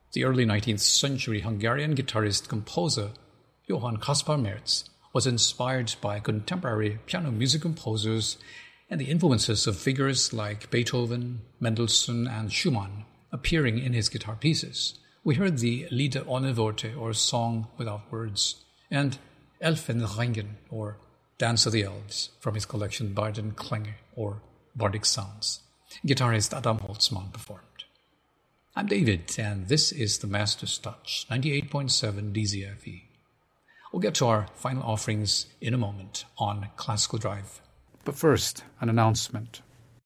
The early 19th century Hungarian guitarist-composer Johann Kaspar Merz was inspired by contemporary piano music composers and the influences of figures like Beethoven, Mendelssohn, and Schumann appearing in his guitar pieces. We heard the Lieder ohne Worte, or Song Without Words, and Elfenringen, or Dance of the Elves, from his collection Bardenklänge, or Bardic Sounds. Guitarist Adam Holzmann performed. I'm David, and this is the Master's Touch, 98.7 DZFE. We'll get to our final offerings in a moment on Classical Drive. But first, an announcement.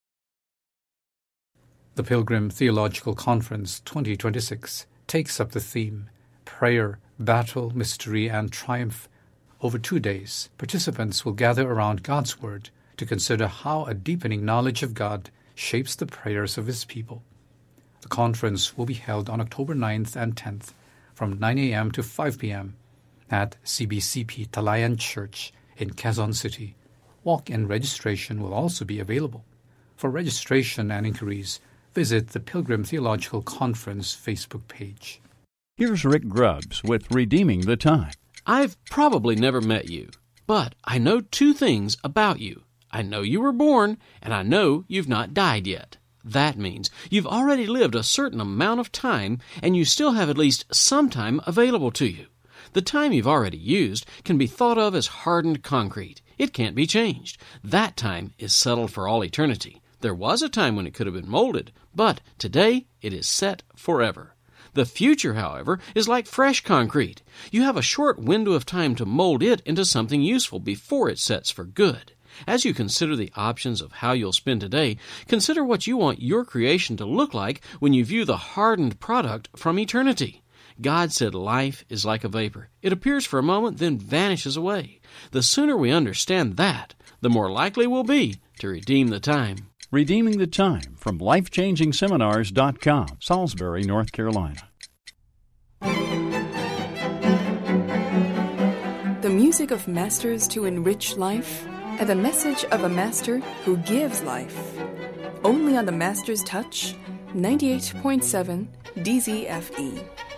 The Pilgrim Theological Conference 2026 takes up the theme Prayer, Battle, Mystery, and Triumph. Over 2 days, participants will gather around God's Word to consider how a deepening knowledge of God shapes the prayers of His people. The conference will be held on October 9th and 10th from 9 a.m. to 5 p.m. at CBCP Talayan Church in Quezon City. Walk-in registration will also be available. For registration and inquiries, visit the Pilgrim Theological Conference Facebook page. Here's Rick Grubbs with Redeeming the Time. I've probably never met you, but I know 2 things about you. I know you were born, and I know you've not died yet. That means you've already lived a certain amount of time, and you still have at least some time available to you. The time you've already used can be thought of as hardened concrete. It can't be changed. That time is settled for all eternity. There was a time when it could have been molded, but today it is set forever. The future, however, is like fresh concrete. You have a short window of time to mold it into something useful before it sets for good. As you consider the options of how you'll spend today, consider what you want your creation to look like when you view the hardened product from eternity. God said life is like a vapor. It appears for a moment, then vanishes away. The sooner we understand that, the more likely we'll be to redeem the time. Redeeming the Time from LifeChangingSeminars.com, Salisbury, North Carolina. The music of masters to enrich life, and the message of a master who gives life. Only on the Master's Touch, 98.7 DZFE.